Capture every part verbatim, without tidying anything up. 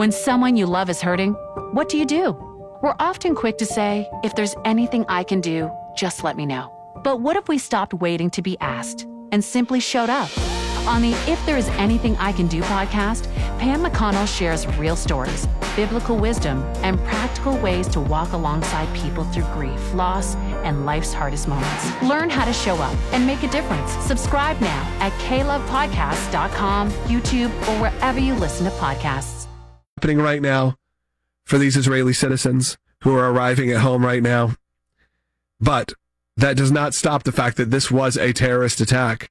When someone you love is hurting, what do you do? We're often quick to say, if there's anything I can do, just let me know. But what if we stopped waiting to be asked and simply showed up? On the If There Is Anything I Can Do podcast, Pam McConnell shares real stories, biblical wisdom, and practical ways to walk alongside people through grief, loss, and life's hardest moments. Learn how to show up and make a difference. Subscribe now at k love podcast dot com, YouTube, or wherever you listen to podcasts. Happening right now for these Israeli citizens who are arriving at home right now. But that does not stop the fact that this was a terrorist attack,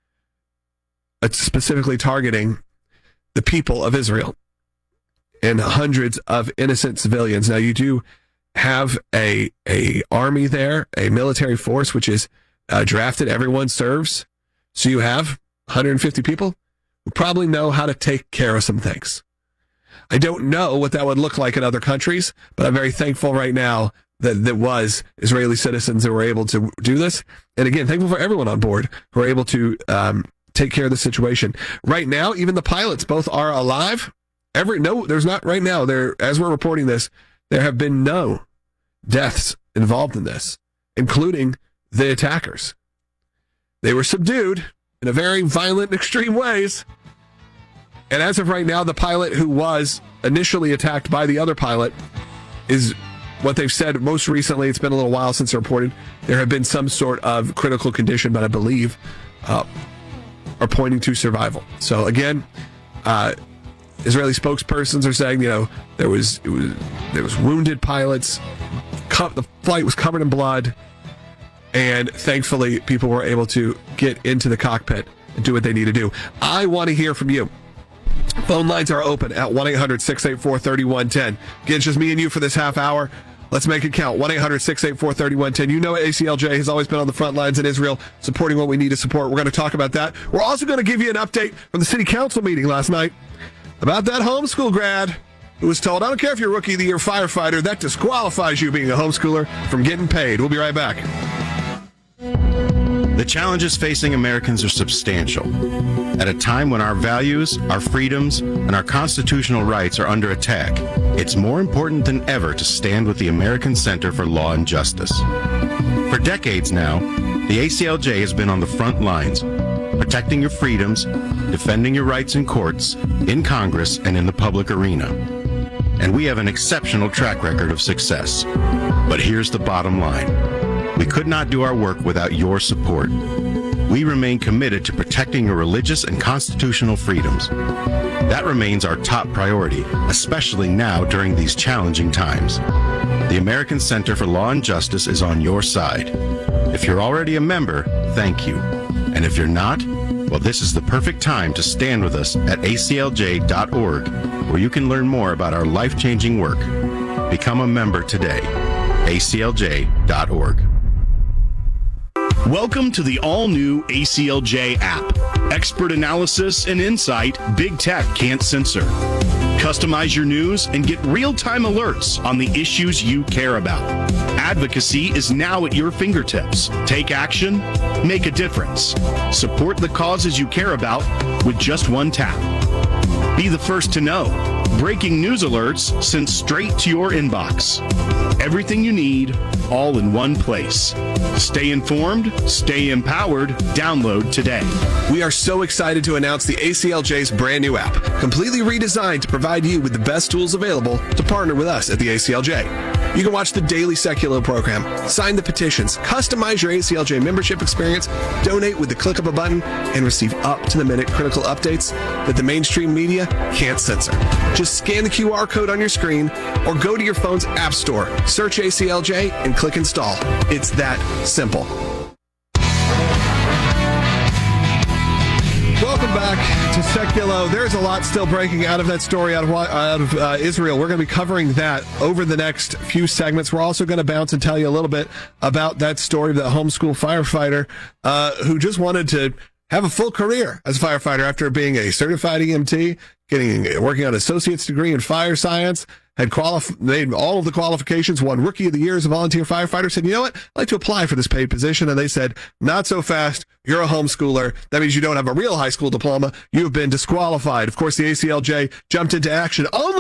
specifically targeting the people of Israel and hundreds of innocent civilians. Now, you do have a a army there, a military force, which is uh, drafted. Everyone serves. So you have one hundred fifty people who probably know how to take care of some things. I don't know what that would look like in other countries, but I'm very thankful right now that there was Israeli citizens that were able to do this. And again, thankful for everyone on board who are able to um, take care of the situation. Right now, even the pilots both are alive. Every no, there's not right now. There, as we're reporting this, there have been no deaths involved in this, including the attackers. They were subdued in a very violent, extreme ways. And as of right now, the pilot who was initially attacked by the other pilot is what they've said most recently. It's been a little while since they reported. There have been some sort of critical condition, but I believe uh, are pointing to survival. So again, uh, Israeli spokespersons are saying, you know, there was it was there was wounded pilots. Co- the flight was covered in blood, and thankfully, people were able to get into the cockpit and do what they need to do. I want to hear from you. Phone lines are open at one eight hundred six eight four three one one zero. Again, it's just me and you for this half hour. Let's make it count. one eight hundred six eight four three one one zero. You know A C L J has always been on the front lines in Israel, supporting what we need to support. We're going to talk about that. We're also going to give you an update from the city council meeting last night about that homeschool grad who was told, I don't care if you're Rookie of the Year firefighter, that disqualifies you being a homeschooler from getting paid. We'll be right back. The challenges facing Americans are substantial. At a time when our values, our freedoms, and our constitutional rights are under attack, it's more important than ever to stand with the American Center for Law and Justice. For decades now, the A C L J has been on the front lines, protecting your freedoms, defending your rights in courts, in Congress, and in the public arena. And we have an exceptional track record of success. But here's the bottom line. We could not do our work without your support. We remain committed to protecting your religious and constitutional freedoms. That remains our top priority, especially now during these challenging times. The American Center for Law and Justice is on your side. If you're already a member, thank you. And if you're not, well, this is the perfect time to stand with us at A C L J dot org, where you can learn more about our life-changing work. Become a member today. A C L J dot org. Welcome to the all-new A C L J app. Expert analysis and insight big tech can't censor. Customize your news and get real-time alerts on the issues you care about. Advocacy is now at your fingertips. Take action, make a difference. Support the causes you care about with just one tap. Be the first to know. Breaking news alerts sent straight to your inbox. Everything you need, all in one place. Stay informed, stay empowered. Download today. We are so excited to announce the A C L J's brand new app, completely redesigned to provide you with the best tools available to partner with us at the A C L J. You can watch the daily Secular program, sign the petitions, customize your A C L J membership experience, donate with the click of a button, and receive up-to-the-minute critical updates that the mainstream media can't censor. Just scan the Q R code on your screen or go to your phone's app store, search A C L J, and click install. It's that simple. Welcome back to Seculo. There's a lot still breaking out of that story out of, out of uh, Israel. We're going to be covering that over the next few segments. We're also going to bounce and tell you a little bit about that story of the homeschool firefighter uh, who just wanted to have a full career as a firefighter after being a certified E M T, getting working on an associate's degree in fire science, had qualif- made all of the qualifications, won Rookie of the Year as a volunteer firefighter, said, you know what, I'd like to apply for this paid position. And they said, not so fast. You're a homeschooler. That means you don't have a real high school diploma. You have been disqualified. Of course, the A C L J jumped into action only